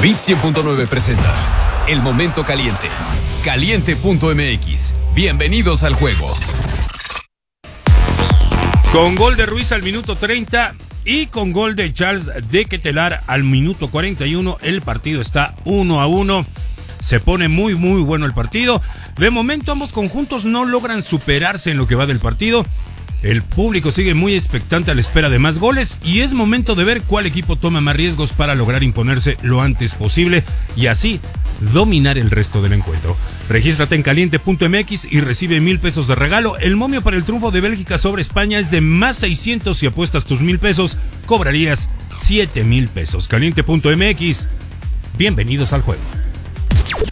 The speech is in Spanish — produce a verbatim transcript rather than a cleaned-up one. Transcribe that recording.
Bit cien punto nueve presenta El Momento Caliente. Caliente punto m x. Bienvenidos al juego. Con gol de Ruiz al minuto treinta y con gol de Charles de Ketelar al minuto cuarenta y uno, el partido está uno a uno. Se pone muy muy bueno el partido. De momento ambos conjuntos no logran superarse en lo que va del partido. El público sigue muy expectante a la espera de más goles y es momento de ver cuál equipo toma más riesgos para lograr imponerse lo antes posible y así dominar el resto del encuentro. Regístrate en caliente punto m x y recibe mil pesos de regalo. El momio para el triunfo de Bélgica sobre España es de más seiscientos. Si apuestas tus mil pesos, cobrarías siete mil pesos. caliente punto m x. Bienvenidos al juego.